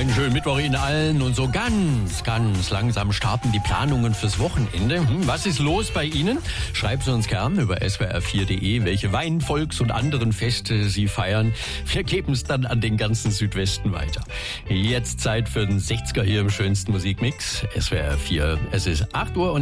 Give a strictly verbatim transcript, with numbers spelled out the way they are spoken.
Einen schönen Mittwoch Ihnen allen und so ganz, ganz langsam starten die Planungen fürs Wochenende. Hm, was ist los bei Ihnen? Schreiben Sie uns gern über s w r vier punkt de, welche Wein-, Volks- und anderen Feste Sie feiern. Wir geben es dann an den ganzen Südwesten weiter. Jetzt Zeit für den sechziger hier im schönsten Musikmix. S W R vier, es ist acht Uhr und